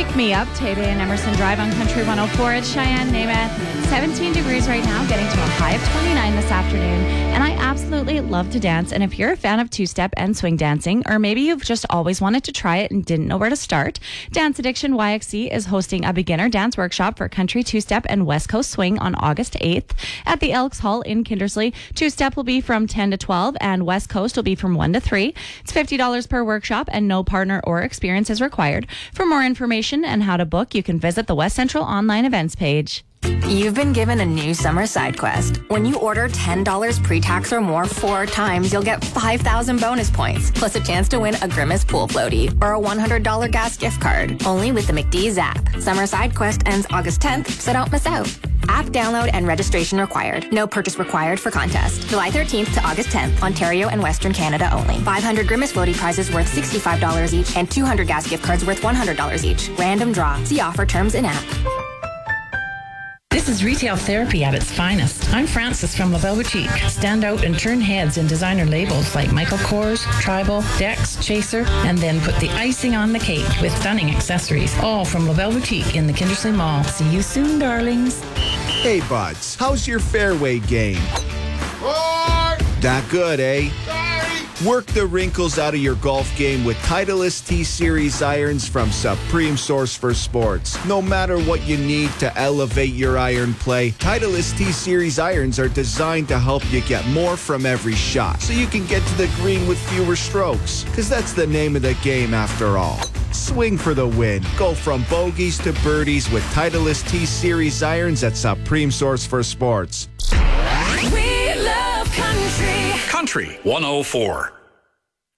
Me Up, Tay Day and Emerson Drive on Country 104 at Cheyenne, Namath. 17 degrees right now, getting to a high of 29 this afternoon. And I absolutely love to dance. And if you're a fan of two-step and swing dancing, or maybe you've just always wanted to try it and didn't know where to start, Dance Addiction YXC is hosting a beginner dance workshop for country two-step and West Coast swing on August 8th at the Elks Hall in Kindersley. Two-step will be from 10 to 12 and West Coast will be from 1 to 3. It's $50 per workshop and no partner or experience is required. For more information and how to book, you can visit the West Central online events page. You've been given a new summer side quest. When you order $10 pre-tax or more 4 times, you'll get 5,000 bonus points, plus a chance to win a Grimace pool floaty or a $100 gas gift card. Only with the McDee's app. Summer side quest ends August 10th, so don't miss out. App download and registration required. No purchase required for contest. July 13th to August 10th, Ontario and Western Canada only. 500 Grimace floaty prizes worth $65 each and 200 gas gift cards worth $100 each. Random draw. See offer terms in app. This is retail therapy at its finest. I'm Frances from LaBelle Boutique. Stand out and turn heads in designer labels like Michael Kors, Tribal, Dex, Chaser, and then put the icing on the cake with stunning accessories. All from LaBelle Boutique in the Kindersley Mall. See you soon, darlings. Hey, buds, how's your fairway game? That good, eh? Work the wrinkles out of your golf game with Titleist T-Series irons from Supreme Source for Sports. No matter what you need to elevate your iron play, Titleist T-Series irons are designed to help you get more from every shot, so you can get to the green with fewer strokes. Because that's the name of the game after all. Swing for the win. Go from bogeys to birdies with Titleist T-Series irons at Supreme Source for Sports. We love country. Country 104.